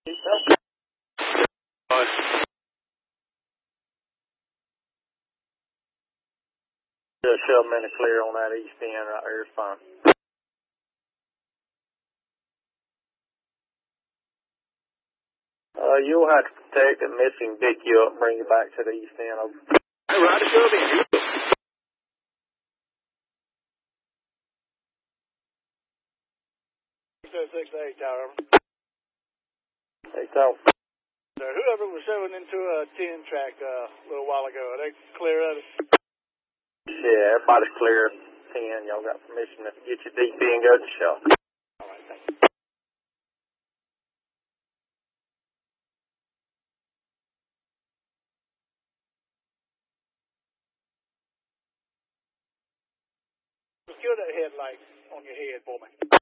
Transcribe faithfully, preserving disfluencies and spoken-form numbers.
Just shove them in the clear on that east end right there. It's fine. Uh, you'll have to protect it, missing, pick you up, bring you back to the east end. Over. Hey, Roger, go ahead. six eight tower. Hey, so. Whoever was shoving into a ten track uh, a little while ago, are they clear of it? Yeah, everybody's clear. ten. Y'all got permission to get your D P and go to the show. All right, thank you. Secure that headlight on your head for me.